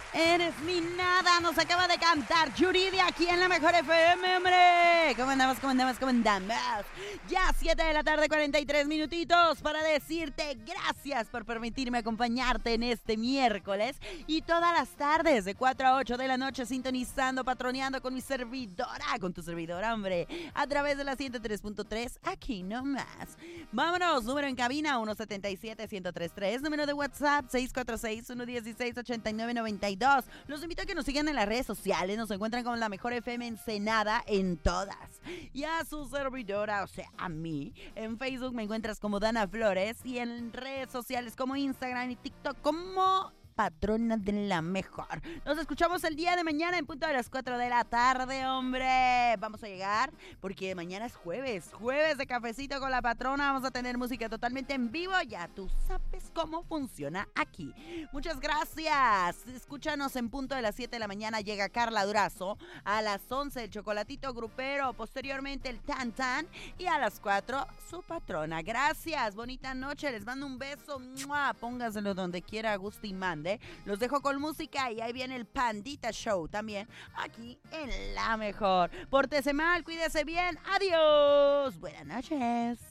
Eres mi nada, nos acaba de cantar Yuridia aquí en la Mejor FM, hombre. ¿Cómo andamos, cómo andamos, cómo andamos? Ya 7 de la tarde, 43 minutitos para decirte gracias por permitirme acompañarte en este miércoles y todas las tardes de 4 a 8 de la noche sintonizando, patroneando con mi servidora, con tu servidora, hombre, a través de la 103.3, aquí nomás. Vámonos, número en cabina 177-1033, número de WhatsApp 646-116-8992. Los invito a que nos sigan en las redes sociales, nos encuentran como la Mejor FM Ensenada en todas. Y a su servidora, o sea, a mí, en Facebook me encuentras como Dana Flores y en redes sociales como Instagram y TikTok como Patrona de la Mejor. Nos escuchamos el día de mañana en punto de las 4 de la tarde, hombre. Vamos a llegar porque mañana es jueves de cafecito con la patrona. Vamos a tener música totalmente en vivo. Ya tú sabes cómo funciona aquí. Muchas gracias. Escúchanos en punto de las 7 de la mañana. Llega Carla Durazo. A las 11 el chocolatito grupero. Posteriormente el tan tan. Y a las 4 su patrona. Gracias. Bonita noche. Les mando un beso. ¡Mua! Póngaselo donde quiera, guste y mande. Los dejo con música y ahí viene el Pandita Show también aquí en La Mejor. Pórtese mal, cuídese bien. Adiós. Buenas noches.